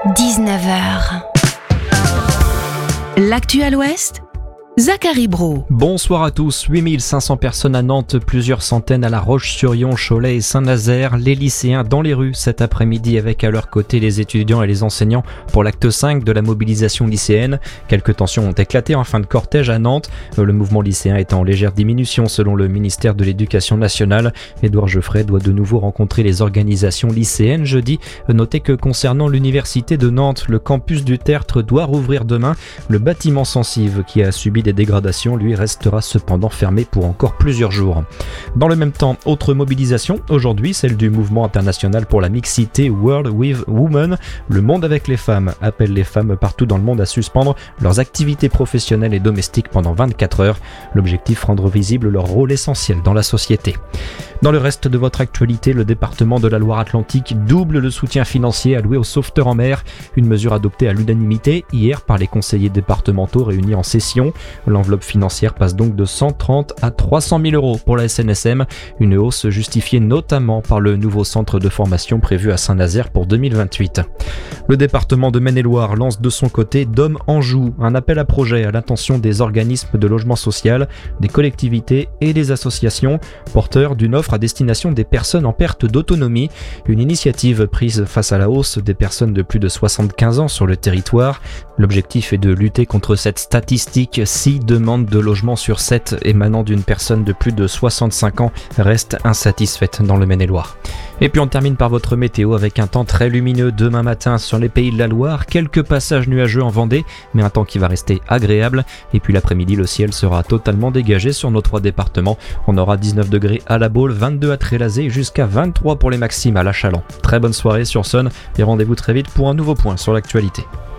19h. L'actu à l'Ouest, Zachary Brault. Bonsoir à tous. 8500 personnes à Nantes, plusieurs centaines à La Roche-sur-Yon, Cholet et Saint-Nazaire. Les lycéens dans les rues cet après-midi avec à leur côté les étudiants et les enseignants pour l'acte 5 de la mobilisation lycéenne. Quelques tensions ont éclaté en fin de cortège à Nantes. Le mouvement lycéen est en légère diminution selon le ministère de l'Éducation nationale. Édouard Geoffrey doit de nouveau rencontrer les organisations lycéennes jeudi. Notez que concernant l'université de Nantes, le campus du Tertre doit rouvrir demain. Le bâtiment Sensive qui a subi des dégradations, lui, restera cependant fermé pour encore plusieurs jours. Dans le même temps, autre mobilisation, aujourd'hui, celle du mouvement international pour la mixité World with Women. Le monde avec les femmes appelle les femmes partout dans le monde à suspendre leurs activités professionnelles et domestiques pendant 24 heures. L'objectif, rendre visible leur rôle essentiel dans la société. Dans le reste de votre actualité, le département de la Loire-Atlantique double le soutien financier alloué aux sauveteurs en mer, une mesure adoptée à l'unanimité hier par les conseillers départementaux réunis en session. L'enveloppe financière passe donc de 130 à 300 000 euros pour la SNSM, une hausse justifiée notamment par le nouveau centre de formation prévu à Saint-Nazaire pour 2028. Le département de Maine-et-Loire lance de son côté Dôme Anjou, un appel à projet à l'intention des organismes de logement social, des collectivités et des associations porteurs d'une offre à destination des personnes en perte d'autonomie, une initiative prise face à la hausse des personnes de plus de 75 ans sur le territoire. L'objectif est de lutter contre cette statistique. 6 demandes de logement sur 7 émanant d'une personne de plus de 65 ans restent insatisfaites dans le Maine-et-Loire. Et puis on termine par votre météo avec un temps très lumineux demain matin sur les pays de la Loire, quelques passages nuageux en Vendée, mais un temps qui va rester agréable. Et puis l'après-midi, le ciel sera totalement dégagé sur nos 3 départements. On aura 19 degrés à La Baule, 22 à Trélazé, jusqu'à 23 pour les maximes à La Chaland. Très bonne soirée sur Sun et rendez-vous très vite pour un nouveau point sur l'actualité.